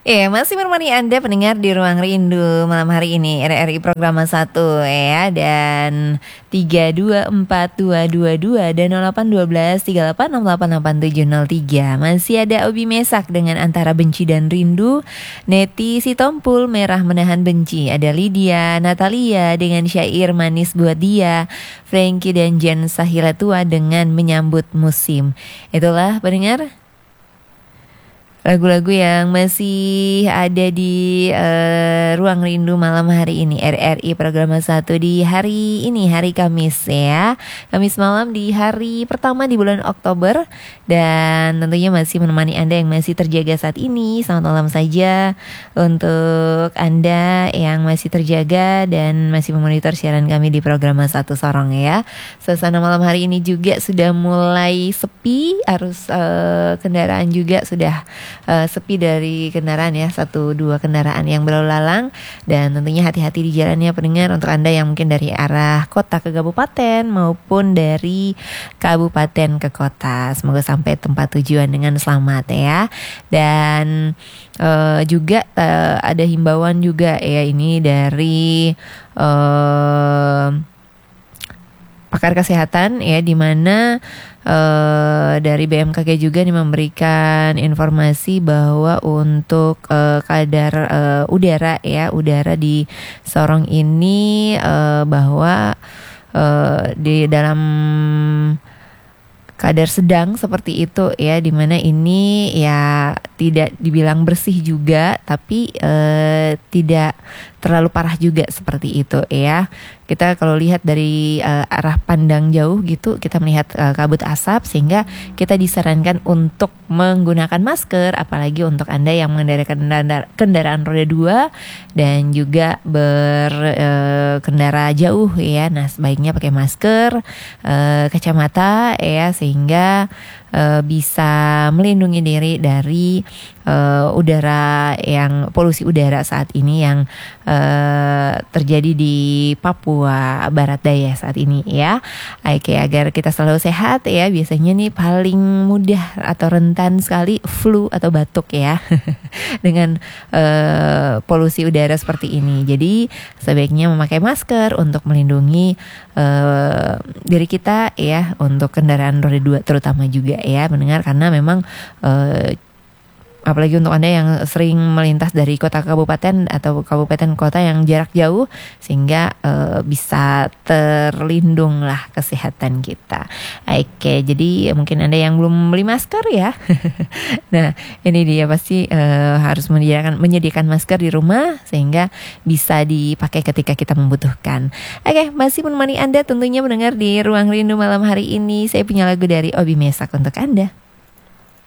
Ya, masih menemani Anda pendengar di Ruang Rindu malam hari ini RRI Programa 1 ya. Dan 324222 dan 0812 3868 Masih ada Obi Mesak dengan Antara Benci dan Rindu, Neti Sitompul Merah Menahan Benci, ada Lydia Natalia dengan Syair Manis Buat Dia, Frankie dan Jen Sahila Tua dengan Menyambut Musim. Itulah pendengar lagu-lagu yang masih ada di Ruang Rindu malam hari ini RRI Programa 1 di hari ini, hari Kamis ya. Kamis malam di hari pertama di bulan Oktober. Dan tentunya masih menemani Anda yang masih terjaga saat ini. Selamat malam saja untuk Anda yang masih terjaga dan masih memonitor siaran kami di Programa 1 Sorong ya. Suasana malam hari ini juga sudah mulai sepi. Arus kendaraan juga sudah sepi dari kendaraan ya, 1-2 kendaraan yang berlalu lalang. Dan tentunya hati-hati di jalannya pendengar, untuk Anda yang mungkin dari arah kota ke kabupaten maupun dari kabupaten ke kota. Semoga sampai tempat tujuan dengan selamat ya. Dan juga ada himbauan juga ya, ini dari pakar kesehatan ya, di mana dari BMKG juga nih memberikan informasi bahwa untuk kadar udara ya, udara di Sorong ini bahwa di dalam kadar sedang seperti itu ya, dimana ini ya tidak dibilang bersih juga, tapi tidak terlalu parah juga seperti itu ya. Kita kalau lihat dari arah pandang jauh gitu, kita melihat kabut asap, sehingga kita disarankan untuk menggunakan masker, apalagi untuk Anda yang mengendarai kendaraan roda 2 dan juga berkendara jauh ya. Nah, sebaiknya pakai masker, kacamata ya, sehingga bisa melindungi diri dari udara yang polusi udara saat ini yang terjadi di Papua Barat Daya saat ini ya. Oke, agar kita selalu sehat ya. Biasanya nih paling mudah atau rentan sekali flu atau batuk ya dengan polusi udara seperti ini. Jadi sebaiknya memakai masker untuk melindungi diri kita ya, untuk kendaraan roda 2 terutama juga ya mendengar, karena memang apalagi untuk Anda yang sering melintas dari kota ke kabupaten atau kabupaten kota yang jarak jauh, sehingga bisa terlindung lah kesehatan kita. Oke, jadi mungkin Anda yang belum beli masker ya. Nah, ini dia pasti harus menyediakan masker di rumah sehingga bisa dipakai ketika kita membutuhkan. Oke, masih menemani Anda tentunya mendengar di Ruang Rindu malam hari ini. Saya punya lagu dari Obi Mesak untuk Anda.